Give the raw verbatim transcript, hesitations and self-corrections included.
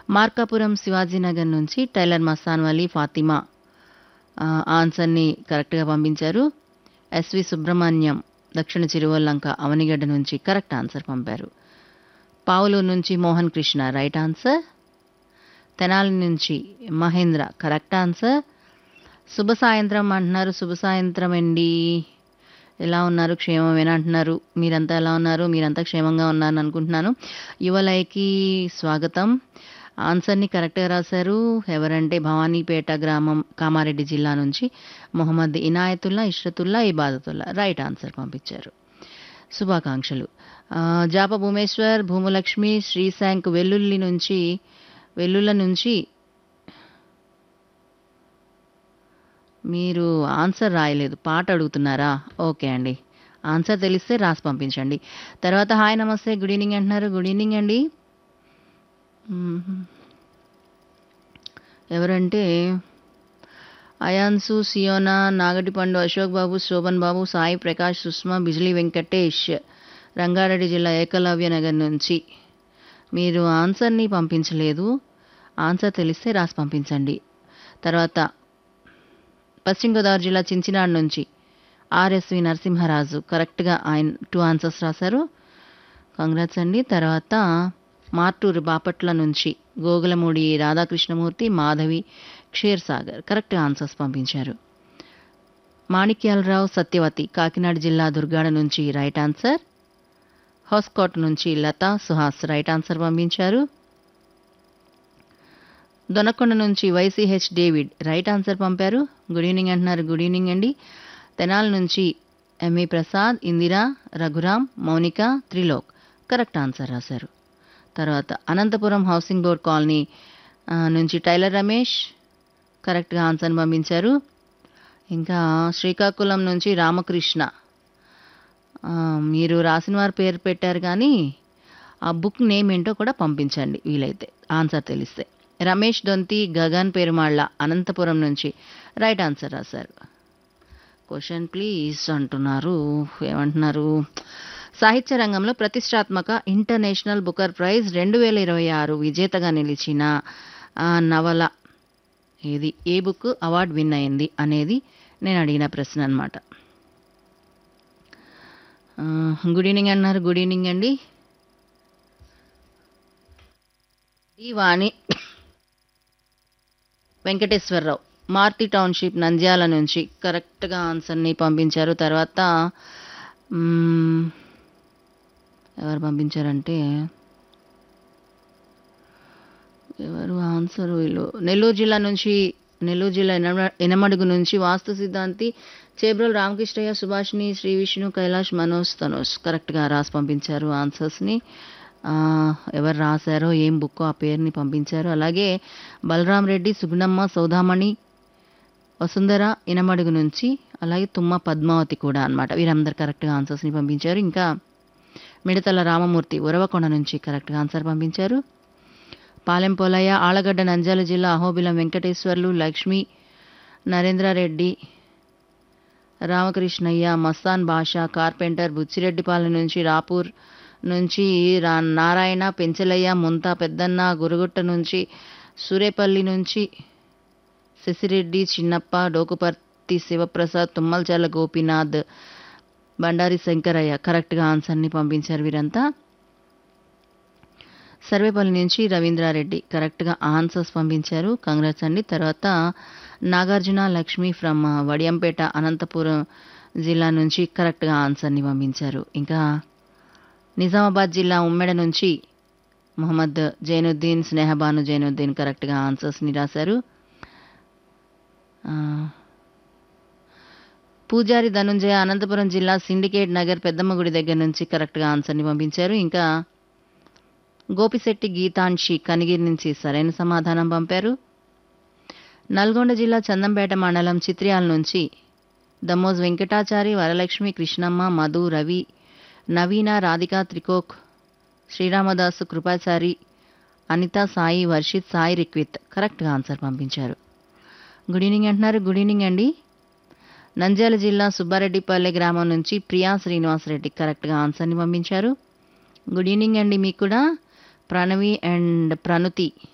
మార్కాపురం శివాజీనగర్ నుంచి టైలర్ మస్తాన్ వలీ ఫాతిమా ఆ, ఆన్సర్ని కరెక్ట్గా పంపించారు. ఎస్వి సుబ్రహ్మణ్యం దక్షిణ చిరువల్లంక అవనిగడ్డ నుంచి కరెక్ట్ ఆన్సర్ పంపారు. పావులూరు నుంచి మోహన్ కృష్ణ రైట్ ఆన్సర్. తెనాలి నుంచి మహేంద్ర కరెక్ట్ ఆన్సర్. శుభ సాయంత్రం అంటున్నారు. శుభ సాయంత్రం అండి. ఎలా ఉన్నారు? క్షేమమేనా అంటున్నారు. మీరంతా ఎలా ఉన్నారు? మీరంతా క్షేమంగా ఉన్నారని అనుకుంటున్నాను. యువలయకి స్వాగతం. ఆన్సర్ని కరెక్ట్గా రాశారు. ఎవరంటే భవానీపేట గ్రామం కామారెడ్డి జిల్లా నుంచి మొహమ్మద్ ఇనాయతుల్లా ఇష్రతుల్లా ఇబాదతుల్లా రైట్ ఆన్సర్ పంపించారు. శుభాకాంక్షలు. ఆ, జాప భూమేశ్వర్ భూములక్ష్మి శ్రీశాంక్ వెల్లుల్లి నుంచి వెల్లుల్ల నుంచి మీరు ఆన్సర్ రాయలేదు, పాట అడుగుతున్నారా? ఓకే అండి, ఆన్సర్ తెలిస్తే రాసి పంపించండి. తర్వాత హాయ్ నమస్తే గుడ్ ఈవినింగ్ అంటున్నారు. గుడ్ ఈవినింగ్ అండి. మ్మ్. ఎవరంటే అయాన్సు సియోనా నాగటిపండు అశోక్ బాబు శోభన్ బాబు సాయి ప్రకాష్ సుష్మా బిజ్లీ వెంకటేష్ రంగారెడ్డి జిల్లా ఏకలవ్య నగర్ నుంచి మీరు ఆన్సర్ని పంపించలేదు. ఆన్సర్ తెలిస్తే రాసి పంపించండి. తర్వాత పశ్చిమ గోదావరి జిల్లా చించినాడు నుంచి ఆర్ఎస్వి నరసింహరాజు కరెక్ట్గా ఆయన టూ ఆన్సర్స్ రాశారు. కంగ్రాట్స్ అండి. తర్వాత మార్టూరు బాపట్ల నుంచి గోగులమూడి రాధాకృష్ణమూర్తి మాధవి క్షీర్సాగర్ కరెక్ట్ ఆన్సర్స్ పంపించారు. మాణిక్యాలరావు సత్యవతి కాకినాడ జిల్లా దుర్గాడ నుంచి రైట్ ఆన్సర్. హౌస్కోట్ నుంచి లతా సుహాస్ రైట్ ఆన్సర్ పంపించారు. దొనకొండ నుంచి వైసీహెచ్ డేవిడ్ రైట్ ఆన్సర్ పంపారు. గుడ్ ఈవినింగ్ అంటున్నారు. గుడ్ ఈవినింగ్ అండి. తెనాల నుంచి ME Prasad Indira Raghuram Mounika Trilok correct answer రాశారు. తర్వాత అనంతపురం హౌసింగ్ బోర్డ్ కాలనీ ఆ, నుంచి టైలర్ రమేష్ కరెక్ట్గా ఆన్సర్ పంపించారు. ఇంకా శ్రీకాకుళం నుంచి రామకృష్ణ ఆ, మీరు రాసిన వారి పేరు పెట్టారు కానీ ఆ బుక్ నేమ్ ఏంటో కూడా పంపించండి వీలైతే ఆన్సర్ తెలిస్తే. రమేష్ దొంతి గగన్ పెరుమాళ్ళ అనంతపురం నుంచి రైట్ ఆన్సర్ రాశారు. క్వశ్చన్ ప్లీజ్ అంటున్నారు. ఏమంటున్నారు? సాహిత్య రంగంలో ప్రతిష్టాత్మక ఇంటర్నేషనల్ బుకర్ ప్రైజ్ రెండు వేల ఇరవై ఆరు విజేతగా నిలిచిన ఆ, నవల ఏది? ఏ బుక్ అవార్డు విన్ అయింది అనేది నేను అడిగిన ప్రశ్న అనమాట. గుడ్ ఈవినింగ్ అన్నారు. గుడ్ ఈవినింగ్ అండి. ఈ వాణి వెంకటేశ్వరరావు మార్తి టౌన్షిప్ నంద్యాల నుంచి కరెక్ట్గా ఆన్సర్ని పంపించారు. తర్వాత మ్మ్, ఎవరు పంపించారంటే ఎవరు ఆన్సర్ వీళ్ళు నెల్లూరు జిల్లా నుంచి నెల్లూరు జిల్లా ఎనమ ఎనమడుగు నుంచి వాస్తు సిద్ధాంతి చేబ్రోల్ రామకృష్ణయ్య సుభాష్ని శ్రీ విష్ణు కైలాష్ మనోజ్ తనోజ్ కరెక్ట్గా రాసి పంపించారు ఆన్సర్స్ని. ఆ, ఎవరు రాశారో ఏం బుక్కో ఆ పేరుని పంపించారు. అలాగే బలరాం రెడ్డి సుగుణమ్మ సౌదామణి వసుంధర ఇనమడుగు నుంచి అలాగే తుమ్మ పద్మావతి కూడా అన్నమాట. వీరందరు కరెక్ట్గా ఆన్సర్స్ని పంపించారు. ఇంకా మిడతల రామమూర్తి ఉరవకొండ నుంచి కరెక్ట్గా ఆన్సర్ పంపించారు. పాలెం పోలయ్య ఆలగడ్డ నంద్యాల జిల్లా అహోబిలం వెంకటేశ్వర్లు లక్ష్మి నరేంద్రారెడ్డి రామకృష్ణయ్య మస్తాన్ భాష కార్పెంటర్ బుచ్చిరెడ్డిపాలెం నుంచి రాపూర్ నుంచి రా నారాయణ పెంచలయ్య ముంతా పెద్దన్న గురుగుట్ట నుంచి సూరేపల్లి నుంచి శశిరెడ్డి చిన్నప్ప డోకుపర్తి శివప్రసాద్ తుమ్మల్చర్ల గోపీనాథ్ బండారి శంకరయ్య కరెక్ట్గా ఆన్సర్ని పంపించారు. వీరంతా సర్వేపల్లి నుంచి రవీంద్రారెడ్డి కరెక్ట్గా ఆన్సర్స్ పంపించారు. కంగ్రాట్స్ అండి. తర్వాత నాగార్జున లక్ష్మి ఫ్రమ్ వడియంపేట అనంతపురం జిల్లా నుంచి కరెక్ట్గా ఆన్సర్ని పంపించారు. ఇంకా నిజామాబాద్ జిల్లా ఉమ్మెడ నుంచి మొహమ్మద్ జైనుద్దీన్ స్నేహబాను జైనుద్దీన్ కరెక్ట్గా ఆన్సర్స్ని రాశారు. ఆ, పూజారి ధనుంజయ అనంతపురం జిల్లా సిండికేట్ నగర్ పెద్దమ్మ గుడి దగ్గర నుంచి కరెక్ట్గా ఆన్సర్ని పంపించారు. ఇంకా గోపిశెట్టి గీతాంశి కనిగిరి నుంచి సరైన సమాధానం పంపారు. నల్గొండ జిల్లా చందంపేట మండలం చిత్రియాల నుంచి దమ్మోజ్ వెంకటాచారి వరలక్ష్మి కృష్ణమ్మ మధు రవి నవీన రాధిక త్రికోక్ శ్రీరామదాసు కృపాచారి అనిత సాయి వర్షిత్ సాయి రిక్విత్ కరెక్ట్గా ఆన్సర్ పంపించారు. గుడ్ ఈవినింగ్ అంటున్నారు. గుడ్ ఈవినింగ్ అండి. నంద్యాల జిల్లా సుబ్బారెడ్డిపల్లె గ్రామం నుంచి ప్రియా శ్రీనివాసరెడ్డి కరెక్ట్గా ఆన్సర్ని పంపించారు. గుడ్ ఈవినింగ్ అండి మీకు కూడా. ప్రణవి అండ్ ప్రణుతి